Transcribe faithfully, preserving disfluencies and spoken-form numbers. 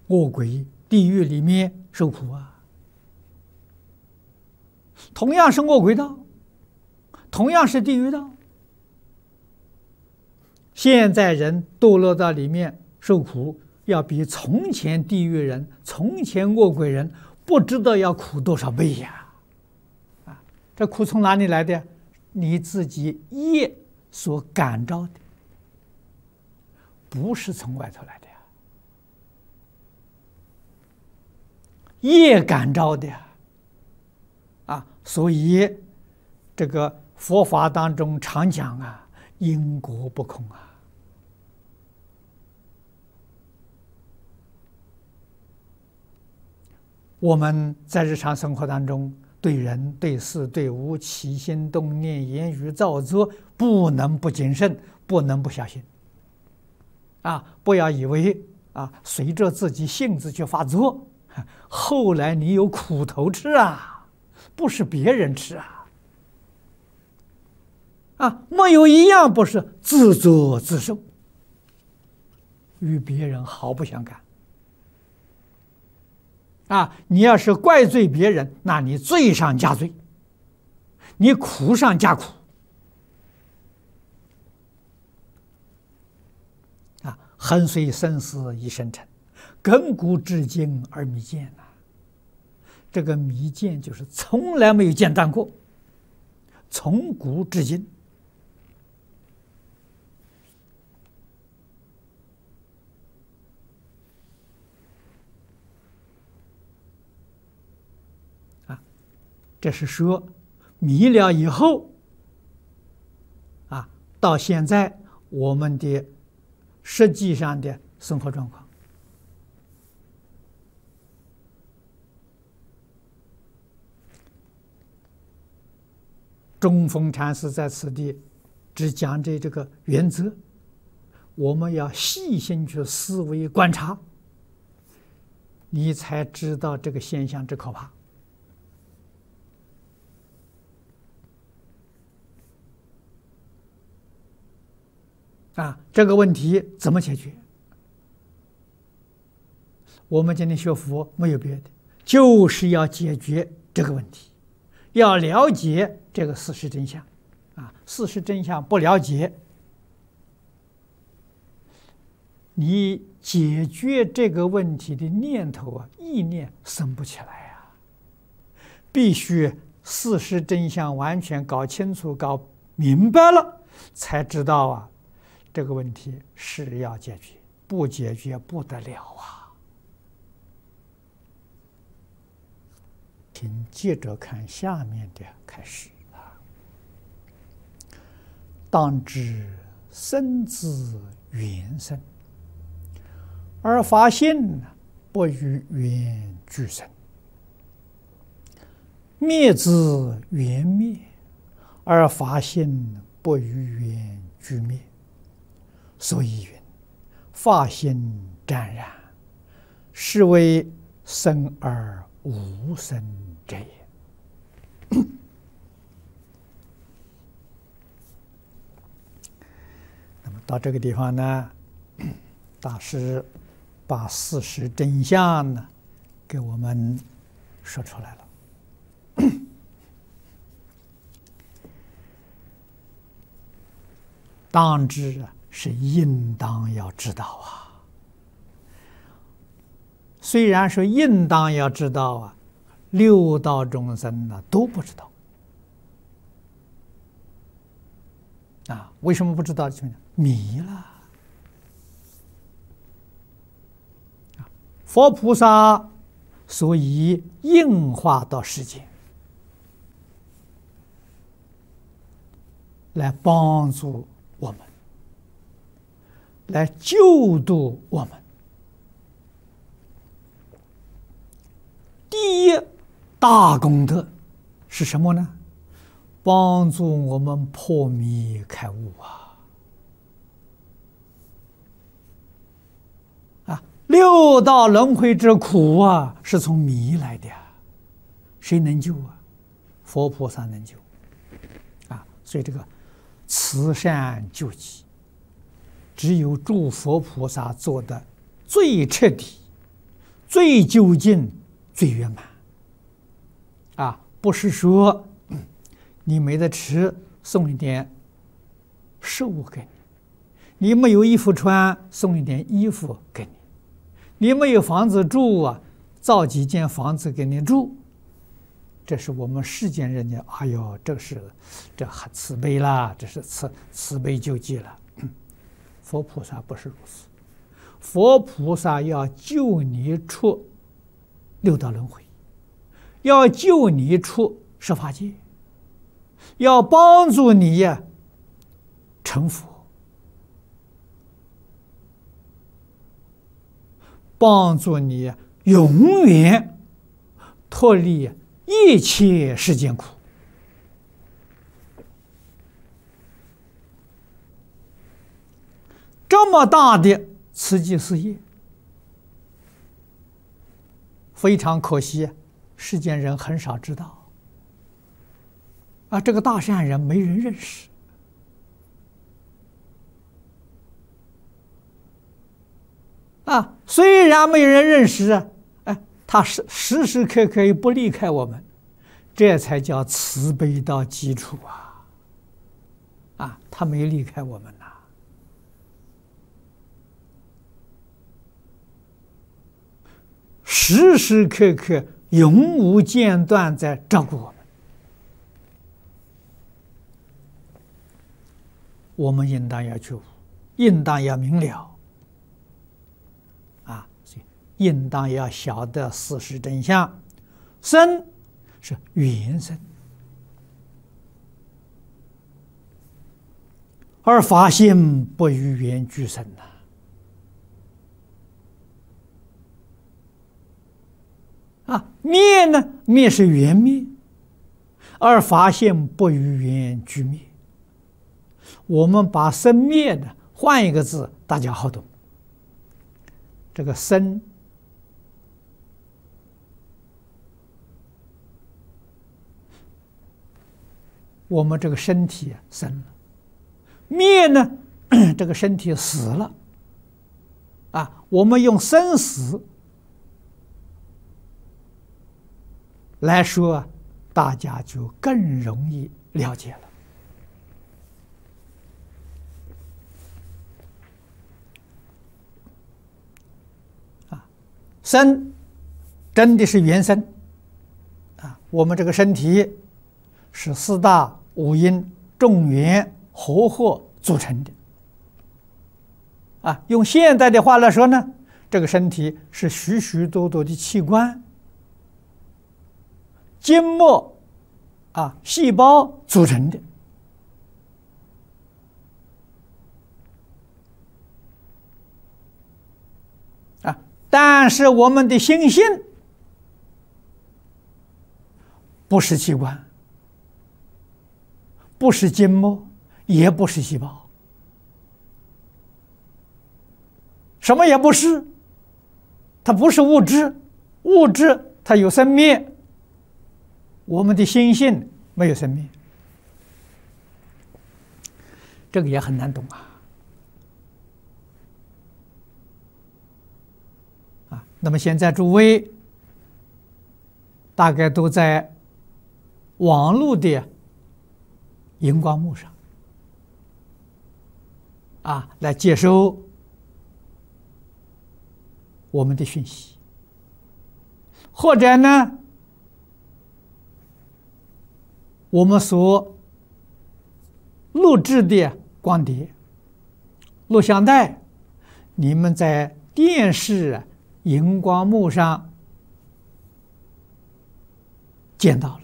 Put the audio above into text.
恶鬼、地狱里面受苦啊。同样是恶鬼道，同样是地狱道，现在人堕落到里面受苦，要比从前地狱人、从前恶鬼人不知道要苦多少倍呀！啊，这苦从哪里来的？你自己业所感召的，不是从外头来的呀，业感召的呀。啊，所以这个佛法当中常讲啊，因果不空啊。我们在日常生活当中，对人、对事、对物起心动念、言语造作，不能不谨慎，不能不小心。啊，不要以为啊，随着自己性子去发作，后来你有苦头吃啊。不是别人吃啊，啊，没有一样不是自作自受，与别人毫不相干。啊，你要是怪罪别人，那你罪上加罪，你苦上加苦。啊，横随生死一生尘，亘古至今而弥见呐。这个迷见就是从来没有间断过，从古至今。啊，这是说迷了以后，啊，到现在我们的实际上的生活状况。中峰禅师在此地只讲这这个原则，我们要细心去思维观察，你才知道这个现象之可怕。啊，这个问题怎么解决？我们今天学佛没有别的，就是要解决这个问题。要了解这个事实真相，啊，事实真相不了解，你解决这个问题的念头啊、意念生不起来啊。必须事实真相完全搞清楚、搞明白了，才知道啊，这个问题是要解决，不解决不得了啊。请接着看下面的开始啊。当知生自缘生，而法性不与缘俱生；灭自缘灭，而法性不与缘俱灭。所以云：法性湛然，是为生而无生者也。那么到这个地方呢，大师把事实真相呢给我们说出来了。当知啊，是应当要知道啊。虽然说应当要知道啊，六道众生呢都不知道啊。为什么不知道？就迷了。佛菩萨所以应化到世间，来帮助我们，来救度我们。第一大功德是什么呢？帮助我们破迷开悟啊！啊，六道轮回之苦啊，是从迷来的呀。谁能救啊？佛菩萨能救啊！所以这个慈善救济，只有诸佛菩萨做的最彻底、 最究竟、最圆满。啊，不是说你没得吃，送一点食物给你；你没有衣服穿，送一点衣服给你；你没有房子住啊，造几间房子给你住。这是我们世间人家，哎呦，这是这很慈悲啦，这是慈慈悲救济了。佛菩萨不是如此，佛菩萨要救你出六道轮回，要救你出十法界，要帮助你呀成佛，帮助你永远脱离一切世间苦。这么大的慈济事业，非常可惜，世间人很少知道。啊，这个大善人没人认识。啊，虽然没人认识啊，哎，他时时时刻刻也不离开我们，这才叫慈悲到基础啊！啊，他没离开我们呐、啊，时时刻刻永无间断在照顾我们。我们应当要觉悟，应当要明了。应当要晓得事实真相，生是缘生，而法性不与缘俱生呐。啊，灭呢？灭是缘灭，而法性不与缘俱灭。我们把生灭呢换一个字，大家好懂。这个生。我们这个身体生了，灭呢，这个身体死了，啊，我们用生死来说，大家就更容易了解了。啊，生真的是缘生，啊，我们这个身体是四大五阴众缘合合组成的。啊，用现代的话来说呢，这个身体是许许多多的器官、筋膜、啊细胞组成的。啊，但是我们的心性不是器官。不是筋膜，也不是细胞，什么也不是。它不是物质，物质它有生灭，我们的心性没有生灭，这个也很难懂啊。啊，那么现在诸位大概都在网络的荧光幕上啊，来接收我们的讯息，或者呢，我们所录制的光碟、录像带，你们在电视荧光幕上见到了。